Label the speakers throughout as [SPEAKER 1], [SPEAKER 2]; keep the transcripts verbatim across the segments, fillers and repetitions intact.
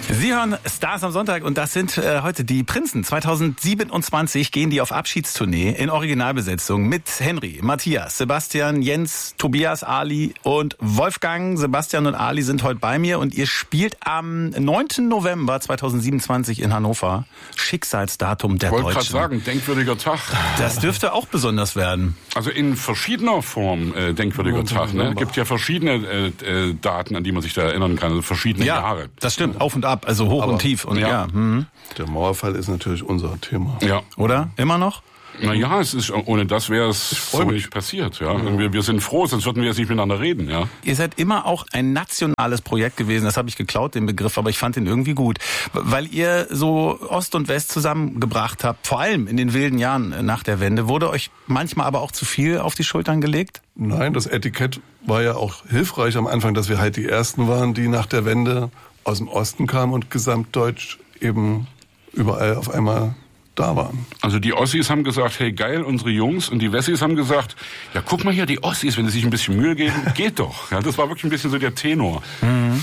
[SPEAKER 1] Sie hören Stars am Sonntag und das sind äh, heute die Prinzen. zweitausendsiebenundzwanzig gehen die auf Abschiedstournee in Originalbesetzung mit Henry, Matthias, Sebastian, Jens, Tobias, Ali und Wolfgang. Sebastian und Ali sind heute bei mir und ihr spielt am neunten November zweitausendsiebenundzwanzig in Hannover. Schicksalsdatum der Deutschen.
[SPEAKER 2] Ich wollte gerade sagen, denkwürdiger Tag.
[SPEAKER 1] Das dürfte auch besonders werden.
[SPEAKER 2] Also in verschiedener Form äh, denkwürdiger Tag. Ne? Es gibt ja verschiedene äh, äh, Daten, an die man sich da erinnern kann, also verschiedene
[SPEAKER 1] ja,
[SPEAKER 2] Jahre.
[SPEAKER 1] Das stimmt, auf und ab. Also hoch
[SPEAKER 3] Aber,
[SPEAKER 1] und tief. Und
[SPEAKER 2] ja.
[SPEAKER 1] ja. Mhm.
[SPEAKER 3] Der Mauerfall ist natürlich unser Thema.
[SPEAKER 2] Ja.
[SPEAKER 1] Oder? Immer noch?
[SPEAKER 2] Naja, es ist, ohne das wäre es so nicht passiert. Ja. ja. Wir, wir sind froh, sonst würden wir jetzt nicht miteinander reden. Ja.
[SPEAKER 1] Ihr seid immer auch ein nationales Projekt gewesen. Das habe ich geklaut, den Begriff, aber ich fand ihn irgendwie gut. Weil ihr so Ost und West zusammengebracht habt, vor allem in den wilden Jahren nach der Wende. Wurde euch manchmal aber auch zu viel auf die Schultern gelegt?
[SPEAKER 3] Nein, das Etikett war ja auch hilfreich am Anfang, dass wir halt die Ersten waren, die nach der Wende aus dem Osten kamen und gesamtdeutsch eben überall auf einmal da waren.
[SPEAKER 2] Also die Ossis haben gesagt, hey geil, unsere Jungs, und die Wessis haben gesagt, ja guck mal hier, die Ossis, wenn sie sich ein bisschen Mühe geben, geht doch. Ja, das war wirklich ein bisschen so der Tenor.
[SPEAKER 1] Mhm.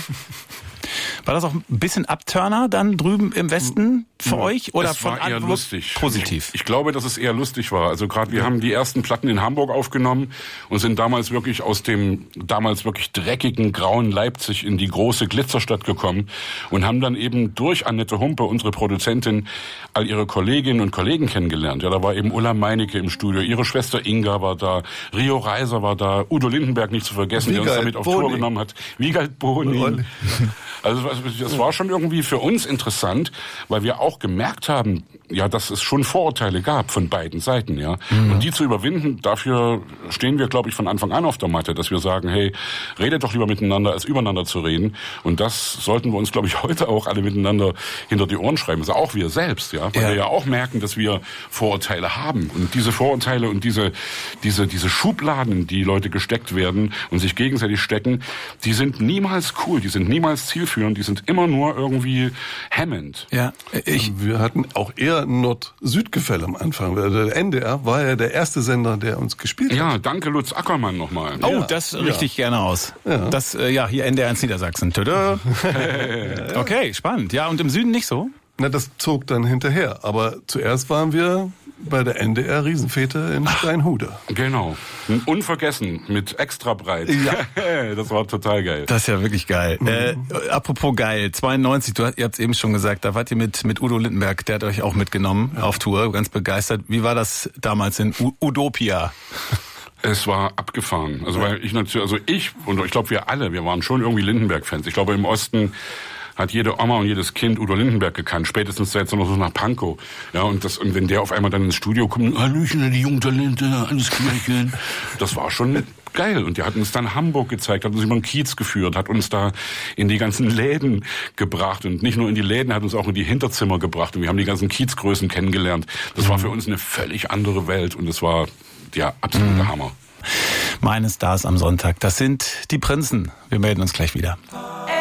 [SPEAKER 1] War das auch ein bisschen Abturner dann drüben im Westen für
[SPEAKER 2] ja,
[SPEAKER 1] euch? Oder
[SPEAKER 2] es
[SPEAKER 1] von
[SPEAKER 2] war eher lustig.
[SPEAKER 1] Positiv?
[SPEAKER 2] Ich, ich glaube, dass es eher lustig war. Also gerade wir ja. haben die ersten Platten in Hamburg aufgenommen und sind damals wirklich aus dem damals wirklich dreckigen, grauen Leipzig in die große Glitzerstadt gekommen und haben dann eben durch Annette Humpe, unsere Produzentin, all ihre Kolleginnen und Kollegen kennengelernt. Ja, da war eben Ulla Meinecke im Studio, ihre Schwester Inga war da, Rio Reiser war da, Udo Lindenberg nicht zu vergessen,
[SPEAKER 3] Wiegald
[SPEAKER 2] der uns damit auf
[SPEAKER 3] Boni.
[SPEAKER 2] Tour genommen hat. Wiegald Boni. Also das war schon irgendwie für uns interessant, weil wir auch gemerkt haben, ja, dass es schon Vorurteile gab von beiden Seiten, ja. Mhm. Und die zu überwinden, dafür stehen wir, glaube ich, von Anfang an auf der Matte, dass wir sagen, hey, redet doch lieber miteinander, als übereinander zu reden. Und das sollten wir uns, glaube ich, heute auch alle miteinander hinter die Ohren schreiben. Also auch wir selbst, ja. Weil ja. wir ja auch merken, dass wir Vorurteile haben. Und diese Vorurteile und diese, diese, diese Schubladen, in die Leute gesteckt werden und sich gegenseitig stecken, die sind niemals cool, die sind niemals zielführend, die sind immer nur irgendwie hemmend.
[SPEAKER 1] Ja, ich.
[SPEAKER 3] Wir hatten auch eher Nord-Süd-Gefälle am Anfang. Der N D R war ja der erste Sender, der uns gespielt hat.
[SPEAKER 2] Ja, danke Lutz Ackermann nochmal.
[SPEAKER 1] Oh,
[SPEAKER 3] ja.
[SPEAKER 1] das richte ich
[SPEAKER 3] ja.
[SPEAKER 1] gerne aus.
[SPEAKER 3] Ja.
[SPEAKER 1] Das, äh, ja, hier N D R eins Niedersachsen. Tada. Okay, spannend. Ja, und im Süden nicht so?
[SPEAKER 3] Na, das zog dann hinterher. Aber zuerst waren wir bei der N D R Riesenfete in Steinhude.
[SPEAKER 2] Genau. Unvergessen, mit extra breit.
[SPEAKER 3] Ja.
[SPEAKER 2] Das war total geil.
[SPEAKER 1] Das ist ja wirklich geil. Mhm. Äh, apropos geil, zweiundneunzig, du, ihr habt es eben schon gesagt, da wart ihr mit, mit Udo Lindenberg, der hat euch auch mitgenommen ja. auf Tour, ganz begeistert. Wie war das damals in U- Udopia?
[SPEAKER 2] Es war abgefahren. Also weil ich natürlich, also ich und ich glaube wir alle, wir waren schon irgendwie Lindenberg-Fans. Ich glaube im Osten hat jede Oma und jedes Kind Udo Lindenberg gekannt, spätestens seit so noch so nach Pankow. Ja, und das, und wenn der auf einmal dann ins Studio kommt, Hallöchen, die jungen Talente, alles Klärchen. Das war schon geil. Und der hat uns dann Hamburg gezeigt, hat uns über den Kiez geführt, hat uns da in die ganzen Läden gebracht. Und nicht nur in die Läden, hat uns auch in die Hinterzimmer gebracht. Und wir haben die ganzen Kiezgrößen kennengelernt. Das war für uns eine völlig andere Welt. Und das war, ja, absoluter mhm. Hammer.
[SPEAKER 1] Meine Stars am Sonntag, das sind die Prinzen. Wir melden uns gleich wieder.